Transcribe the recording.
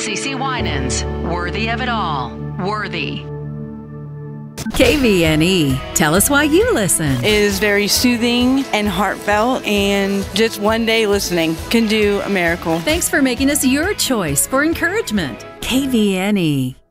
CeCe Winans, worthy of it all. Worthy. KVNE. Tell us why you listen. It is very soothing and heartfelt, and just one day listening can do a miracle. Thanks for making us your choice for encouragement. KVNE.